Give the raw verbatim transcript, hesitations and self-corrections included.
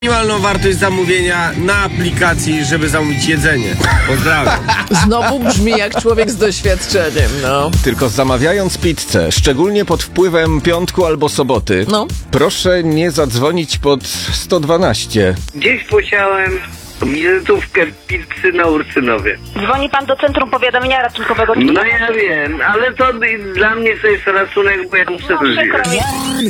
Minimalną wartość zamówienia na aplikacji, żeby zamówić jedzenie. Pozdrawiam. Znowu brzmi jak człowiek z doświadczeniem, no. Tylko zamawiając pizzę, szczególnie pod wpływem piątku albo soboty, No. proszę nie zadzwonić pod sto dwanaście. Gdzieś posiałem wizytówkę pizzy na Ursynowie. Dzwoni pan do Centrum Powiadamiania Ratunkowego. No ja wiem, ale to dla mnie to jest ratunek, bo ja muszę No, przykro mi.